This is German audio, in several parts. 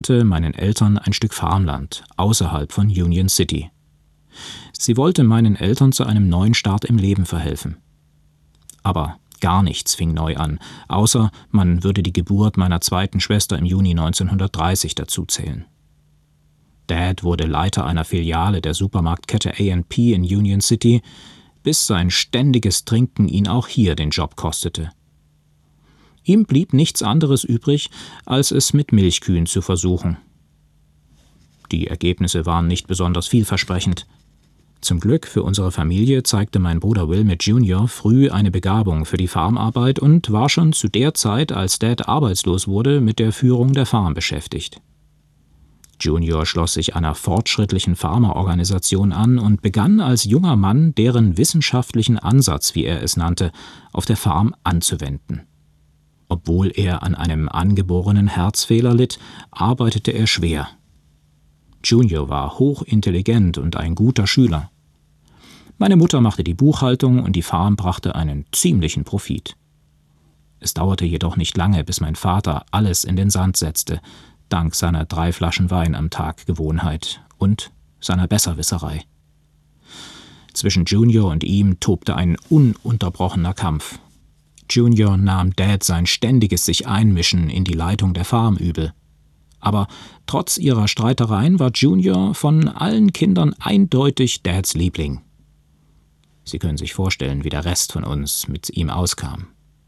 gehörte meinen Eltern ein Stück Farmland außerhalb von Union City. Sie wollte meinen Eltern zu einem neuen Start im Leben verhelfen. Aber gar nichts fing neu an, außer man würde die Geburt meiner zweiten Schwester im Juni 1930 dazuzählen. Dad wurde Leiter einer Filiale der Supermarktkette A&P in Union City, bis sein ständiges Trinken ihn auch hier den Job kostete. Ihm blieb nichts anderes übrig, als es mit Milchkühen zu versuchen. Die Ergebnisse waren nicht besonders vielversprechend. Zum Glück für unsere Familie zeigte mein Bruder Wilmot Jr. früh eine Begabung für die Farmarbeit und war schon zu der Zeit, als Dad arbeitslos wurde, mit der Führung der Farm beschäftigt. Junior schloss sich einer fortschrittlichen Farmerorganisation an und begann als junger Mann deren wissenschaftlichen Ansatz, wie er es nannte, auf der Farm anzuwenden. Obwohl er an einem angeborenen Herzfehler litt, arbeitete er schwer. Junior war hochintelligent und ein guter Schüler. Meine Mutter machte die Buchhaltung und die Farm brachte einen ziemlichen Profit. Es dauerte jedoch nicht lange, bis mein Vater alles in den Sand setzte, dank seiner 3 Flaschen Wein am Tag Gewohnheit und seiner Besserwisserei. Zwischen Junior und ihm tobte ein ununterbrochener Kampf. Junior nahm Dad sein ständiges Sich-Einmischen in die Leitung der Farm übel. Aber trotz ihrer Streitereien war Junior von allen Kindern eindeutig Dads Liebling. Sie können sich vorstellen, wie der Rest von uns mit ihm auskam.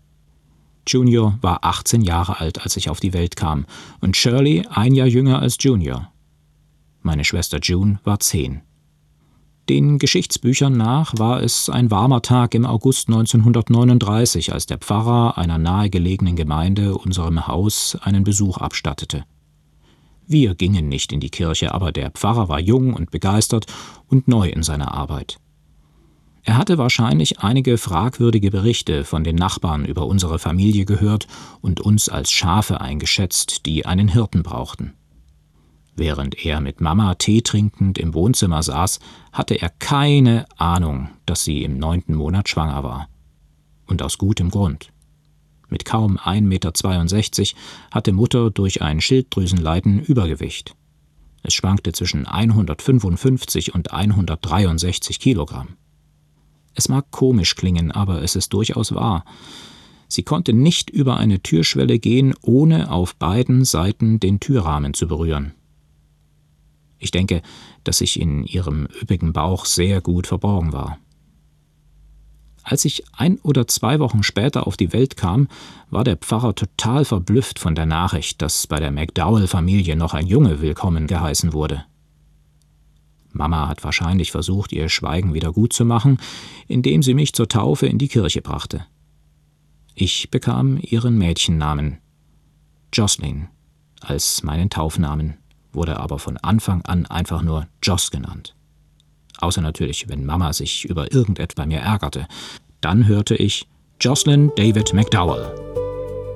Junior war 18 Jahre alt, als ich auf die Welt kam, und Shirley 1 Jahr jünger als Junior. Meine Schwester June war 10. Den Geschichtsbüchern nach war es ein warmer Tag im August 1939, als der Pfarrer einer nahegelegenen Gemeinde unserem Haus einen Besuch abstattete. Wir gingen nicht in die Kirche, aber der Pfarrer war jung und begeistert und neu in seiner Arbeit. Er hatte wahrscheinlich einige fragwürdige Berichte von den Nachbarn über unsere Familie gehört und uns als Schafe eingeschätzt, die einen Hirten brauchten. Während er mit Mama Tee trinkend im Wohnzimmer saß, hatte er keine Ahnung, dass sie im 9. Monat schwanger war. Und aus gutem Grund. Mit kaum 1,62 Meter hatte Mutter durch ein Schilddrüsenleiden Übergewicht. Es schwankte zwischen 155 und 163 Kilogramm. Es mag komisch klingen, aber es ist durchaus wahr. Sie konnte nicht über eine Türschwelle gehen, ohne auf beiden Seiten den Türrahmen zu berühren. Ich denke, dass ich in ihrem üppigen Bauch sehr gut verborgen war. Als ich 1 oder 2 Wochen später auf die Welt kam, war der Pfarrer total verblüfft von der Nachricht, dass bei der McDowell-Familie noch ein Junge willkommen geheißen wurde. Mama hat wahrscheinlich versucht, ihr Schweigen wieder gut zu machen, indem sie mich zur Taufe in die Kirche brachte. Ich bekam ihren Mädchennamen, Jocelyn, als meinen Taufnamen, wurde aber von Anfang an einfach nur Joss genannt. Außer natürlich, wenn Mama sich über irgendetwas bei mir ärgerte. Dann hörte ich Jocelyn David McDowell.